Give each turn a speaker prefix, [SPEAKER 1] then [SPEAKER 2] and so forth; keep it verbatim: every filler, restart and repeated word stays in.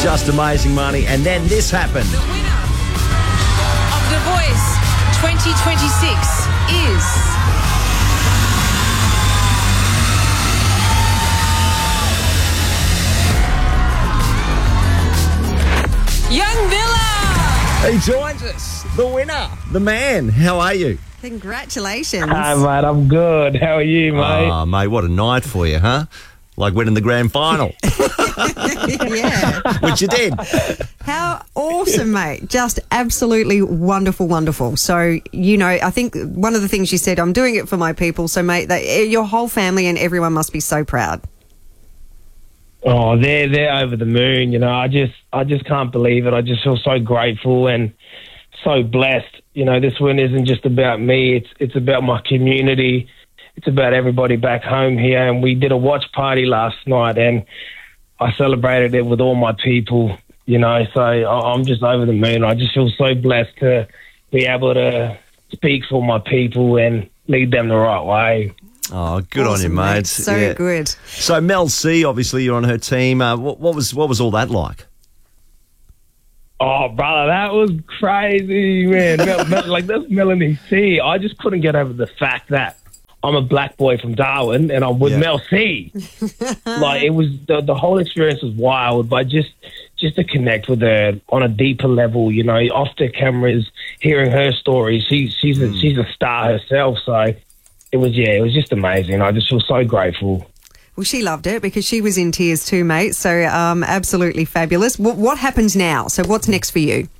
[SPEAKER 1] Just amazing money. And then this happened.
[SPEAKER 2] The winner of The Voice twenty twenty-six is... Young Villa!
[SPEAKER 1] He joins us, the winner, the man. How are you?
[SPEAKER 3] Congratulations.
[SPEAKER 4] Hi, mate. I'm good. How are you, mate?
[SPEAKER 1] Oh, mate, what a night for you, huh? Like winning the grand final,
[SPEAKER 3] Yeah.
[SPEAKER 1] which you did.
[SPEAKER 3] How awesome, mate. Just absolutely wonderful, wonderful. So, you know, I think one of the things you said, I'm doing it for my people. So, mate, that, your whole family and everyone must be so proud.
[SPEAKER 4] Oh, they're they're over the moon. You know, I just I just can't believe it. I just feel so grateful and so blessed. You know, this win isn't just about me. It's it's about my community. It's about everybody back home here. And we did a watch party last night, and I celebrated it with all my people. You know, so I- I'm just over the moon. I just feel so blessed to be able to speak for my people and lead them the right way.
[SPEAKER 1] Oh, good on you,
[SPEAKER 3] Awesome,
[SPEAKER 1] mate.
[SPEAKER 3] So
[SPEAKER 1] Yeah.
[SPEAKER 3] good.
[SPEAKER 1] So Mel C, obviously you're on her team. Uh, what, what was what was all that like?
[SPEAKER 4] Oh, brother, that was crazy, man. Mel, Mel, like, that's Melanie C. I just couldn't get over the fact that I'm a black boy from Darwin and I'm with
[SPEAKER 1] Yeah.
[SPEAKER 4] Mel C. Like, it was, the, the whole experience was wild, but just just to connect with her on a deeper level, you know, off the cameras, hearing her story. She, she's, a, she's a star herself, so it was, yeah, it was just amazing. I just feel so grateful.
[SPEAKER 3] Well, she loved it because she was in tears too, mate. So um, absolutely fabulous. What, what happens now? So what's next for you?